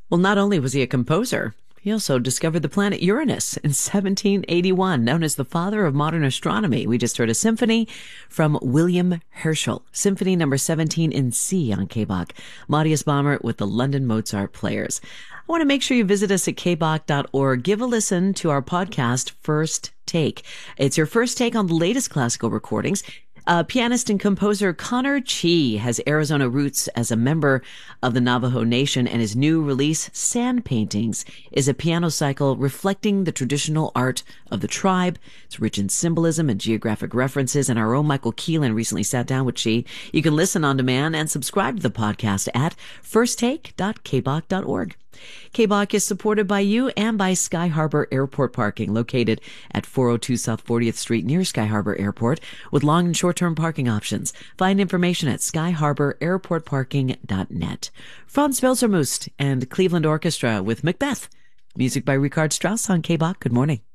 Well, not only was he a composer, he also discovered the planet Uranus in 1781, known as the father of modern astronomy. We just heard a symphony from William Herschel, Symphony number 17 in C on KBach. Matthias Bamert with the London Mozart Players. I want to make sure you visit us at kbach.org. Give a listen to our podcast, First Take. It's your first take on the latest classical recordings. Pianist and composer Connor Chee has Arizona roots as a member of the Navajo Nation, and his new release, Sand Paintings, is a piano cycle reflecting the traditional art of the tribe. It's rich in symbolism and geographic references, and our own Michael Keelan recently sat down with Chee. You can listen on demand and subscribe to the podcast at firsttake.kbach.org. KBach is supported by you and by Sky Harbor Airport Parking, located at 402 South 40th Street near Sky Harbor Airport, with long and short-term parking options. Find information at skyharbor.airportparking.net. Franz Belzermust and Cleveland Orchestra with Macbeth. Music by Richard Strauss on KBach. Good morning.